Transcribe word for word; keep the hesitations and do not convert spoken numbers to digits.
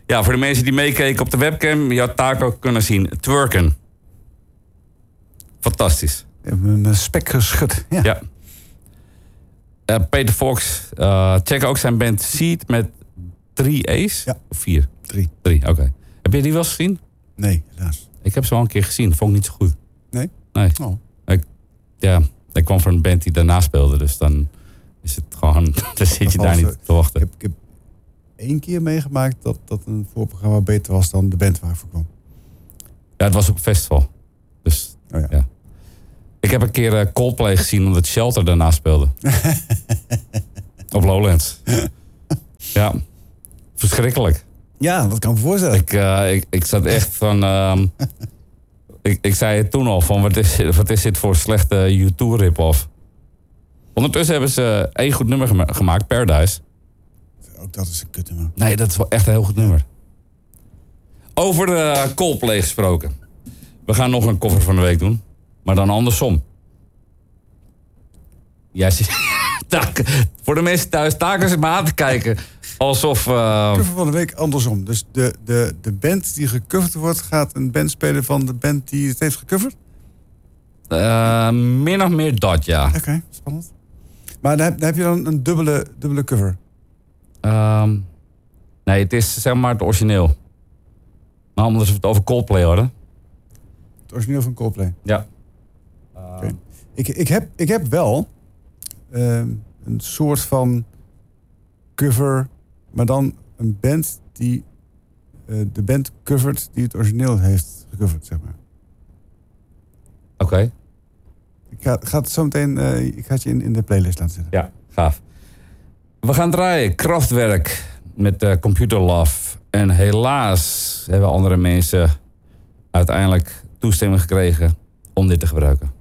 Ja, voor de mensen die meekeken op de webcam... je had Taco kunnen zien twerken. Fantastisch. Ja, mijn spek geschud. Ja. ja. Uh, Peter Fox, uh, check ook zijn band Seed met drie E's? Ja. Of vier? Drie. Drie, oké. Okay. Heb je die wel eens gezien? Nee, helaas. Ik heb ze wel een keer gezien, dat vond ik niet zo goed. Nee? Nee. Oh. Ik, ja, ik kwam van een band die daarna speelde, dus dan is het gewoon... dan zit je daar niet te wachten. Ik heb, ik heb één keer meegemaakt dat, dat een voorprogramma beter was dan de band waar ik voor kwam. Ja, het was op een festival. Dus, oh ja. ja. Ik heb een keer uh, Coldplay gezien omdat Shelter daarna speelde. Op Lowlands. Ja, verschrikkelijk. Ja, dat kan ik me voorstellen. Ik, uh, ik, ik zat echt van... Uh, ik, ik zei het toen al, van wat is, wat is dit voor slechte U twee rip-off? Ondertussen hebben ze één goed nummer gema- gemaakt, Paradise. Ook dat is een kutnummer. Nee, dat is wel echt een heel goed nummer. Over uh, Coldplay gesproken. We gaan nog een cover van de week doen. Maar dan andersom. Ja, voor de mensen thuis, Taken ze maar aan te kijken. Alsof... Uh... Cover van de week andersom. Dus de, de, de band die gecoverd wordt... gaat een band spelen van de band die het heeft gecoverd? Uh, min of meer dat, ja. Oké, okay, spannend. Maar dan heb, dan heb je dan een dubbele, dubbele cover? Um, nee, het is zeg maar het origineel. Maar omdat we het over Coldplay hadden. Het origineel van Coldplay? Ja. Uh... Okay. Ik, ik, heb, ik heb wel uh, een soort van cover, maar dan een band die uh, de band covert die het origineel heeft gecoverd, zeg maar. Oké. Okay. Ik ga, ga het zo meteen, uh, ik ga het je in, in de playlist laten zetten. Ja, gaaf. We gaan draaien Kraftwerk met uh, Computer Love. En helaas hebben andere mensen uiteindelijk toestemming gekregen om dit te gebruiken.